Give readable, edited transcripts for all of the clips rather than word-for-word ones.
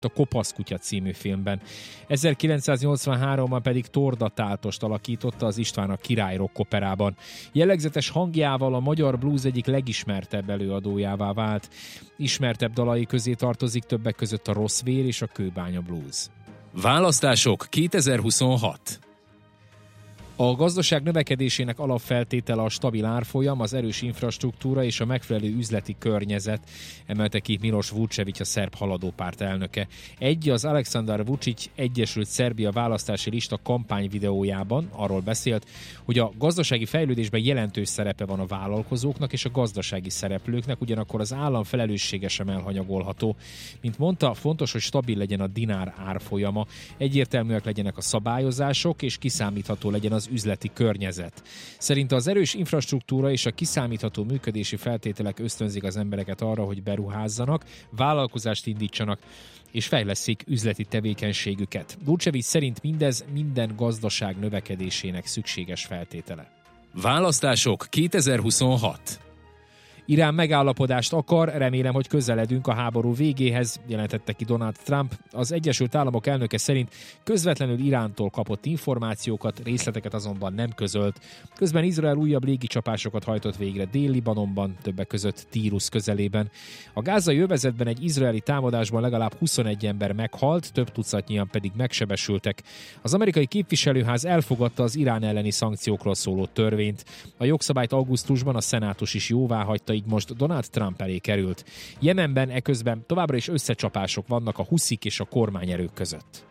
a Kopaszkutya című filmben. 1983-ban pedig Torda Táltost alakította az István a Király rock operában. Jellegzetes hangjával a magyar blues egyik legismertebb előadójává vált. Ismertebb dalai közé tartozik többek között a Rossz vér és a Kőbánya blues. Választások 2026. A gazdaság növekedésének alapfeltétele a stabil árfolyam, az erős infrastruktúra és a megfelelő üzleti környezet, emelte ki Miloš Vučević, a szerb haladópárt elnöke. Az Aleksandar Vučić Egyesült Szerbia választási lista kampányvideójában arról beszélt, hogy a gazdasági fejlődésben jelentős szerepe van a vállalkozóknak és a gazdasági szereplőknek, ugyanakkor az állam felelőssége sem elhanyagolható. Mint mondta, fontos, hogy stabil legyen a dinár árfolyama, egyértelműek legyenek a szabályozások és kiszámítható legyen az üzleti környezet. Szerinte az erős infrastruktúra és a kiszámítható működési feltételek ösztönzik az embereket arra, hogy beruházzanak, vállalkozást indítsanak és fejlesszék üzleti tevékenységüket. Vučević szerint mindez minden gazdaság növekedésének szükséges feltétele. Választások 2026. Irán megállapodást akar, remélem, hogy közeledünk a háború végéhez, jelentette ki Donald Trump. Az Egyesült Államok elnöke szerint közvetlenül Irántól kapott információkat, részleteket azonban nem közölt. Közben Izrael újabb légicsapásokat hajtott végre Dél-Libanonban, többek között Tírus közelében. A gázai övezetben egy izraeli támadásban legalább 21 ember meghalt, több tucatnyian pedig megsebesültek. Az amerikai képviselőház elfogadta az Irán elleni szankciókról szóló törvényt. A jogszabályt augusztusban a szenátus is jóváhagyta, így most Donald Trump elé került. Jemenben eközben továbbra is összecsapások vannak a huszik és a kormányerők között.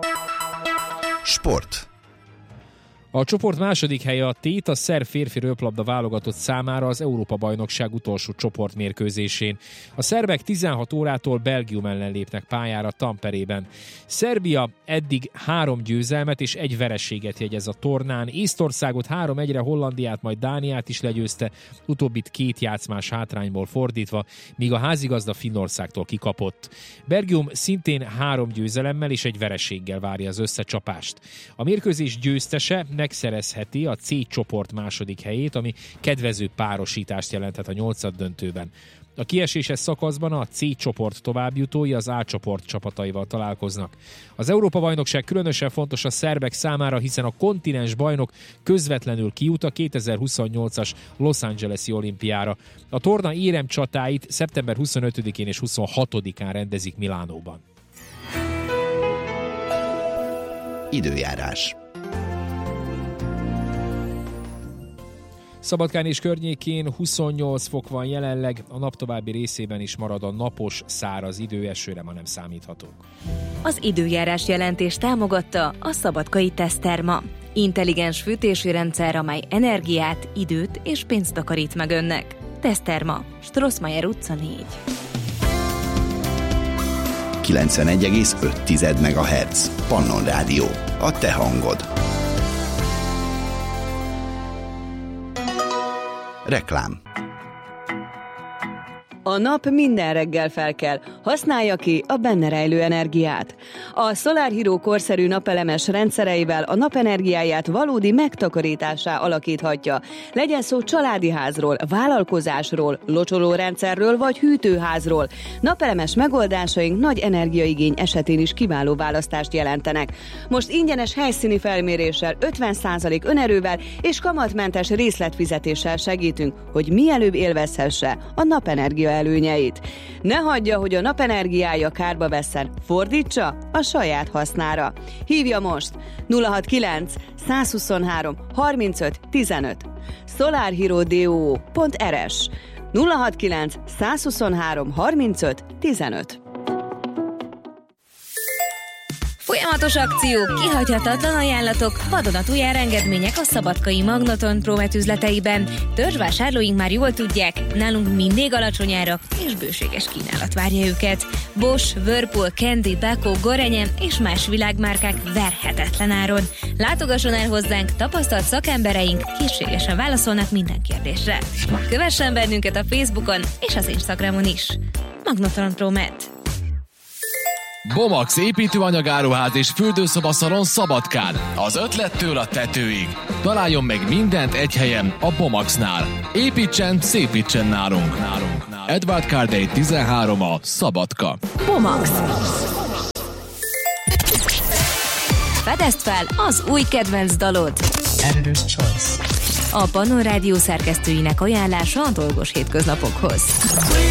Sport. A csoport második helye a tét a szerb férfi röplabda válogatott számára az Európa-bajnokság utolsó csoportmérkőzésén. A szerbek 16 órától Belgium ellen lépnek pályára Tamperében. Szerbia eddig 3 győzelmet és 1 vereséget jegyez a tornán. Észtországot 3-1-re, Hollandiát, majd Dániát is legyőzte, utóbbit 2 játszmás hátrányból fordítva, míg a házigazda Finnországtól kikapott. Belgium szintén 3 győzelemmel és 1 vereséggel várja az összecsapást. A mérkőzés győztese megszerezheti a C csoport második helyét, ami kedvező párosítást jelenthet a 8-döntőben. A kieséses szakaszban a C csoport továbbjutói az A csoport csapataival találkoznak. Az Európa-bajnokság különösen fontos a szerbek számára, hiszen a kontinens bajnok közvetlenül kijut a 2028-as Los Angeles-i olimpiára. A torna éremcsatáit szeptember 25-én és 26-án rendezik Milánóban. Időjárás. Szabadkán és környékén 28 fok van jelenleg, a nap további részében is marad a napos, száraz idő, esőre ma nem számíthatók. Az időjárás jelentés támogatta a Szabadkai Teszterma. Intelligens fűtési rendszer, amely energiát, időt és pénzt takarít meg önnek. Teszterma, Strossmayer utca 4. 91,5 MHz. Pannon Rádió. A te hangod. Reklám. A nap minden reggel felkel, használja ki a benne rejlő energiát. A Solar Hero korszerű napelemes rendszereivel a napenergiáját valódi megtakarításá alakíthatja. Legyen szó családi házról, vállalkozásról, locsolórendszerről vagy hűtőházról. Napelemes megoldásaink nagy energiaigény esetén is kiváló választást jelentenek. Most ingyenes helyszíni felméréssel, 50% önerővel és kamatmentes részletfizetéssel segítünk, hogy mielőbb élvezhesse a napenergia előnyeit. Ne hagyja, hogy a napenergiája kárba vesszen, fordítsa a saját hasznára. Hívja most 069 123 35 15 solarhero.do.rs 069 123 35 15. Folyamatos akciók, kihagyhatatlan ajánlatok, vadonatúj engedmények a szabadkai Magnoton Promet üzleteiben. Törzsvásárlóink már jól tudják, nálunk mindig alacsony árak és bőséges kínálat várja őket. Bosch, Whirlpool, Candy, Beko, Gorenje és más világmárkák verhetetlen áron. Látogasson el hozzánk, tapasztalt szakembereink készségesen válaszolnak minden kérdésre. Kövessen bennünket a Facebookon és az Instagramon is. Magnoton Promet. Bomax építőanyagáruház és fürdőszobaszalon Szabadkán. Az ötlettől a tetőig. Találjon meg mindent egy helyen, a Bomaxnál. Építsen, szépítsen nálunk. Edward Cardey 13 a Szabadka. Bomax. Fedezd fel az új kedvenc dalod. Editor's Choice. A Pannon Rádió szerkesztőinek ajánlása a dolgos hétköznapokhoz.